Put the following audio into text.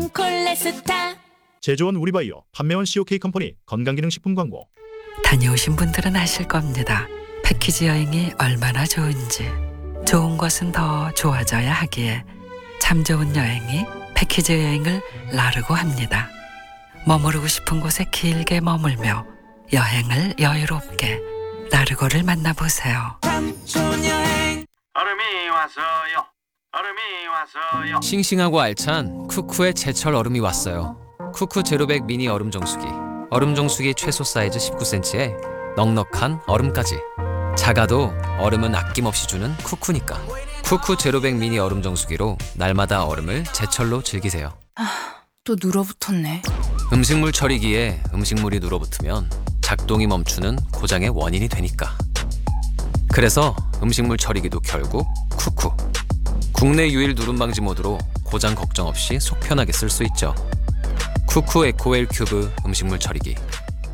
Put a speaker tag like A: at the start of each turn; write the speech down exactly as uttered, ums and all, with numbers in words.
A: 좋은 콜레스타.
B: 제조원 우리바이오, 판매원 씨오케이 컴퍼니 건강기능식품 광고.
C: 다녀오신 분들은 아실 겁니다. 패키지 여행이 얼마나 좋은지. 좋은 것은 더 좋아져야 하기에 참 좋은 여행이 패키지 여행을 나르고 합니다. 머무르고 싶은 곳에 길게 머물며 여행을 여유롭게 나르고를 만나보세요.
A: 참 좋은 여행.
D: 얼음이 왔어요. 얼음이 왔어요.
E: 싱싱하고 알찬 쿠쿠의 제철 얼음이 왔어요. 쿠쿠 제로백 미니 얼음 정수기. 얼음 정수기 최소 사이즈 십구 센티미터에 넉넉한 얼음까지. 작아도 얼음은 아낌없이 주는 쿠쿠니까. 쿠쿠 제로백 미니 얼음 정수기로 날마다 얼음을 제철로 즐기세요.
F: 또 눌어붙었네.
E: 음식물 처리기에 음식물이 눌어붙으면 작동이 멈추는 고장의 원인이 되니까. 그래서 음식물 처리기도 결국 쿠쿠. 국내 유일 누름 방지 모드로 고장 걱정 없이 속 편하게 쓸 수 있죠. 쿠쿠 에코웰 큐브 음식물 처리기.